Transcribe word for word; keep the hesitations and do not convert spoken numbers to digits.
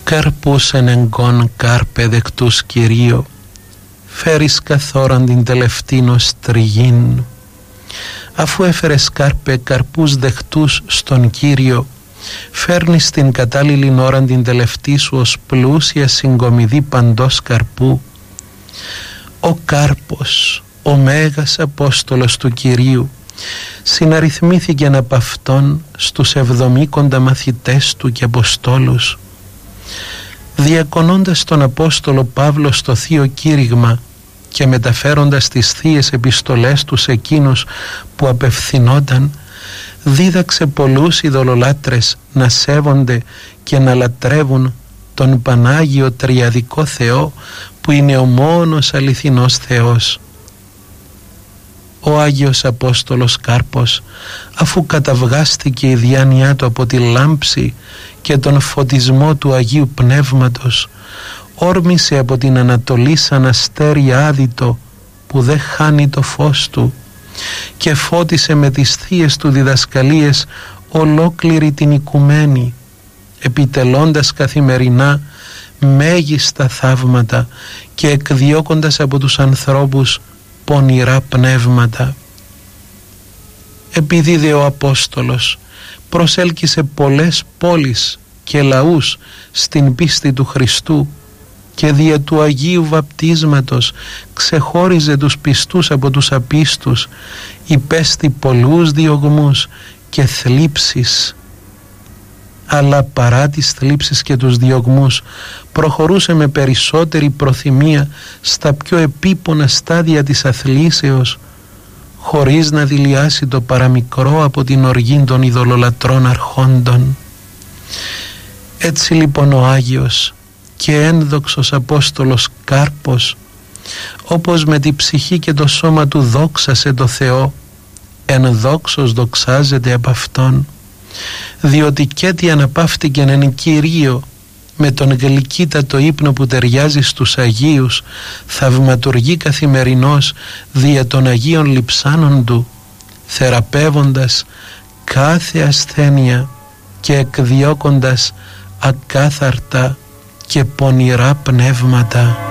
Καρπούς εν εγκόν κάρπε δεκτούς Κυρίω, φέρεις καθόραν την τελευτήν ως τριγήν. Αφού έφερες κάρπε καρπούς δεκτούς στον Κύριο, φέρνεις την κατάλληλη ώραν την τελευτή σου ως πλούσια συγκομιδή παντός καρπού. Ο Κάρπος, ο Μέγας Απόστολος του Κυρίου, συναριθμήθηκε από αυτόν στους εβδομήκοντα μαθητές του και Αποστόλους. Διακονώντας τον Απόστολο Παύλο στο Θείο Κήρυγμα και μεταφέροντας τις θείες επιστολές του σε εκείνους που απευθυνόταν, δίδαξε πολλούς ειδωλολάτρες να σέβονται και να λατρεύουν τον Πανάγιο Τριαδικό Θεό που είναι ο μόνος αληθινός Θεός. Ο Άγιος Απόστολος Κάρπος, αφού καταβγάστηκε η διάνοιά του από τη λάμψη και τον φωτισμό του Αγίου Πνεύματος, όρμησε από την Ανατολή σαν αστέρι άδυτο που δεν χάνει το φως του και φώτισε με τις θείες του διδασκαλίες ολόκληρη την οικουμένη, επιτελώντας καθημερινά μέγιστα θαύματα και εκδιώκοντας από τους ανθρώπους πονηρά πνεύματα. Επειδή δε ο Απόστολος προσέλκυσε πολλές πόλεις και λαούς στην πίστη του Χριστού και δια του Αγίου Βαπτίσματος ξεχώριζε τους πιστούς από τους απίστους, υπέστη πολλούς διωγμούς και θλίψεις, αλλά παρά τις θλίψεις και τους διωγμούς προχωρούσε με περισσότερη προθυμία στα πιο επίπονα στάδια της αθλήσεως, χωρίς να δειλιάσει το παραμικρό από την οργή των ειδωλολατρών αρχόντων. Έτσι λοιπόν ο Άγιος και ένδοξος Απόστολος Κάρπος, όπως με τη ψυχή και το σώμα του δόξασε το Θεό, ενδόξος δοξάζεται από Αυτόν, διότι και τι αναπαύτηκεν εν Κυρίω με τον γλυκύτατο ύπνο που ταιριάζει στους Αγίους, θαυματουργεί καθημερινώς δια των Αγίων λειψάνων του, θεραπεύοντας κάθε ασθένεια και εκδιώκοντας ακάθαρτα και πονηρά πνεύματα.